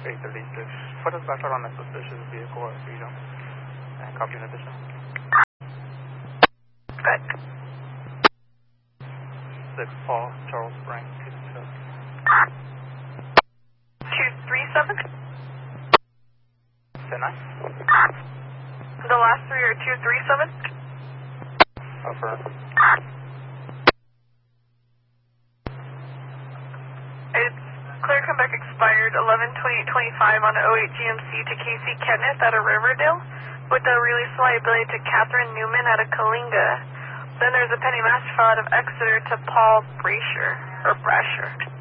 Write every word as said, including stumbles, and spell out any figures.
eight thirty-six. Put us back out on a suspicious vehicle at Freedom. And copy in addition. Good. six Paul, Charles Frank, two seven. two three seven? ten nine. The last three are two three seven? Affirm. It's clear comeback expired eleven twenty-eight twenty-five on oh eight G M C to Casey Kenneth out of Riverdale with a release liability to Catherine Newman out of Kalinga. Then there's a pending master file out of Exeter to Paul Brasher, or Brasher.